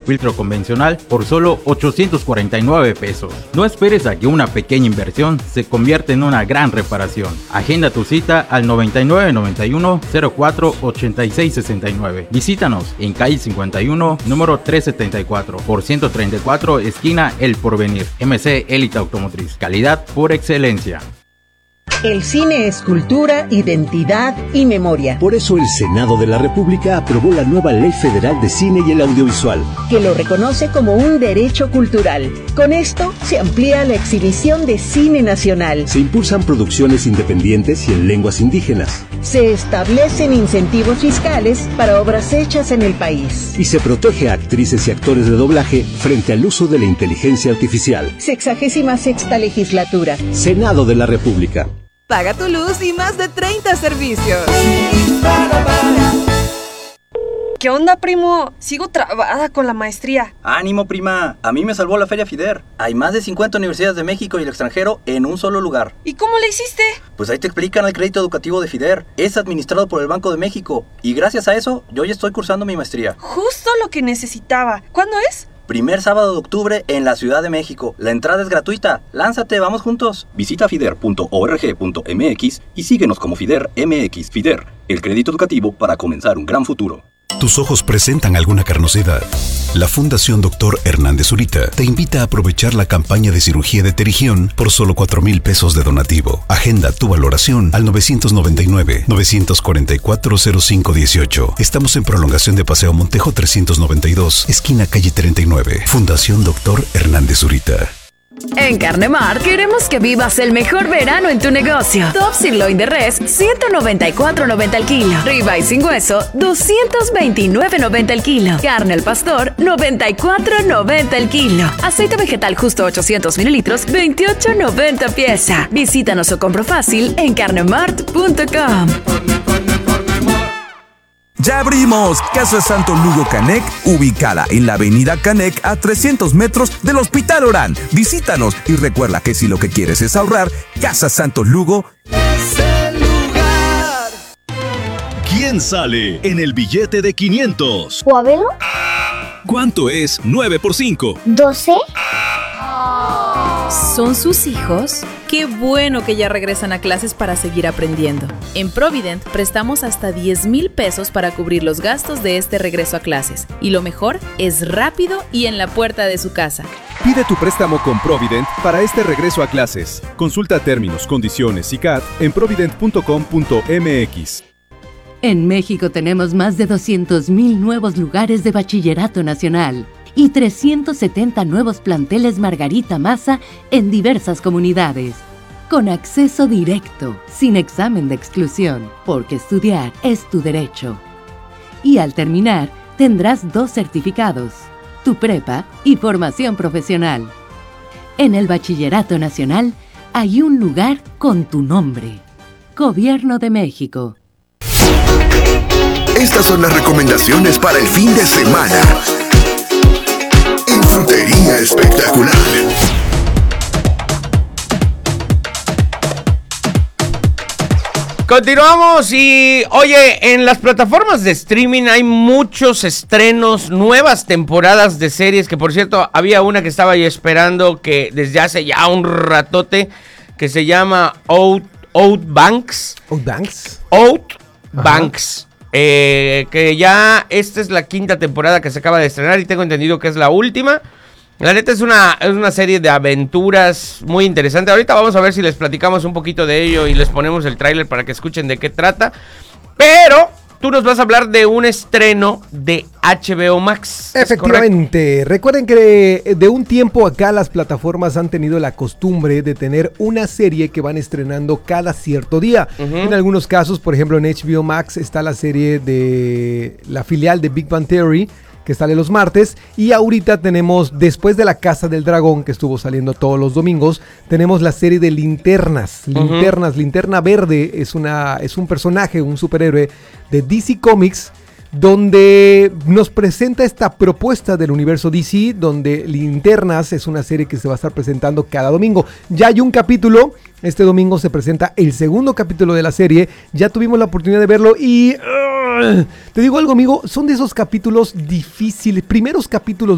filtro convencional por solo 849 pesos. No esperes a que una pequeña inversión se convierta en una gran reparación. Agenda tu cita al 9991 04 86 69. Visítanos en calle 51, número 374, por 134, esquina El Porvenir. MC Élite Automotriz. Calidad por excelencia. El cine es cultura, identidad y memoria. Por eso el Senado de la República aprobó la nueva Ley Federal de Cine y el Audiovisual, que lo reconoce como un derecho cultural. Con esto se amplía la exhibición de cine nacional. Se impulsan producciones independientes y en lenguas indígenas. Se establecen incentivos fiscales para obras hechas en el país. Y se protege a actrices y actores de doblaje frente al uso de la inteligencia artificial. 66ª legislatura. Senado de la República. Paga tu luz y más de 30 servicios. ¿Qué onda, primo? Sigo trabada con la maestría. ¡Ánimo, prima! A mí me salvó la Feria FIDER. Hay más de 50 universidades de México y el extranjero en un solo lugar. ¿Y cómo le hiciste? Pues ahí te explican el crédito educativo de FIDER. Es administrado por el Banco de México. Y gracias a eso, yo ya estoy cursando mi maestría. Justo lo que necesitaba. ¿Cuándo es? Primer sábado de octubre en la Ciudad de México. La entrada es gratuita. Lánzate, vamos juntos. Visita fider.org.mx y síguenos como FIDER MX. FIDER, el crédito educativo para comenzar un gran futuro. ¿Tus ojos presentan alguna carnosidad? La Fundación Dr. Hernández Zurita te invita a aprovechar la campaña de cirugía de terigión por solo 4,000 pesos de donativo. Agenda tu valoración al 999-944-0518. Estamos en prolongación de Paseo Montejo 392, esquina calle 39. Fundación Dr. Hernández Zurita. En Carnemart queremos que vivas el mejor verano en tu negocio. Top sirloin de res, $194.90 el kilo. Ribeye sin hueso, $229.90 el kilo. Carne al pastor, $94.90 el kilo. Aceite vegetal justo 800 mililitros, $28.90 pieza. Visítanos o compro fácil en carnemart.com. Ya abrimos Casa Santo Lugo Canec, ubicada en la avenida Canec a 300 metros del Hospital Orán. Visítanos y recuerda que si lo que quieres es ahorrar, Casa Santo Lugo es el lugar. ¿Quién sale en el billete de 500? ¿Juabelo? ¿Cuánto es 9 por 5? 12. ¿Son sus hijos? Qué bueno que ya regresan a clases para seguir aprendiendo. En Provident prestamos hasta 10,000 pesos para cubrir los gastos de este regreso a clases. Y lo mejor es rápido y en la puerta de su casa. Pide tu préstamo con Provident para este regreso a clases. Consulta términos, condiciones y CAT en provident.com.mx. En México tenemos más de 200,000 nuevos lugares de bachillerato nacional y 370 nuevos planteles Margarita Maza en diversas comunidades, con acceso directo, sin examen de exclusión, porque estudiar es tu derecho. Y al terminar, tendrás 2 certificados, tu prepa y formación profesional. En el Bachillerato Nacional hay un lugar con tu nombre. Gobierno de México. Estas son las recomendaciones para el fin de semana. Frutería espectacular. Continuamos y, oye, en las plataformas de streaming hay muchos estrenos, nuevas temporadas de series, que por cierto, había una que estaba yo esperando que desde hace ya un ratote, que se llama Outbanks. Outbanks. Que ya esta es la 5ª temporada que se acaba de estrenar y tengo entendido que es la última. La neta es una serie de aventuras muy interesante. Ahorita vamos a ver si les platicamos un poquito de ello y les ponemos el tráiler para que escuchen de qué trata. Pero tú nos vas a hablar de un estreno de HBO Max. Efectivamente. Recuerden que de un tiempo acá las plataformas han tenido la costumbre de tener una serie que van estrenando cada cierto día. En algunos casos, por ejemplo en HBO Max está la serie de la filial de Big Bang Theory, que sale los martes, y ahorita tenemos, después de La Casa del Dragón, que estuvo saliendo todos los domingos, tenemos la serie de Linternas. Linterna Verde es un personaje, un superhéroe de DC Comics, donde nos presenta esta propuesta del universo DC, donde Linternas es una serie que se va a estar presentando cada domingo. Ya hay un capítulo, este domingo se presenta el segundo capítulo de la serie, ya tuvimos la oportunidad de verlo y... te digo algo, amigo, son de esos capítulos difíciles, primeros capítulos